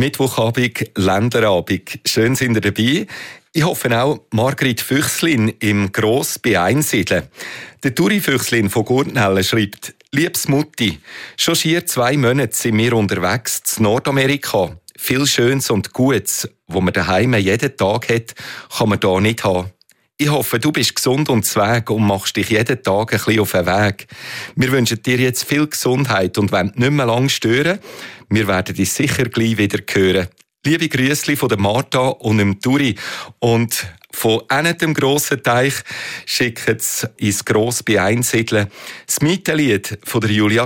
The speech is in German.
Mittwochabend, Länderabend. Schön sind ihr dabei. Ich hoffe auch Margrit Füchslin im Gross bei Einsiedeln. Der Turi Füchslin von Gurtnellen schreibt: «Liebes Mutti, schon schier 2 Monate sind wir unterwegs zu Nordamerika. Viel Schönes und Gutes, wo man daheim jeden Tag hat, kann man da nicht haben. Ich hoffe, du bist gesund und zweg und machst dich jeden Tag ein bisschen auf den Weg. Wir wünschen dir jetzt viel Gesundheit und wollen nicht mehr lange stören. Wir werden dich sicher gleich wieder hören. Liebe Grüßli von der Martha und dem Turi.» Und von dem grossen Teich schickt es ins Gross bei Einsiedeln das Mietenlied von der Julia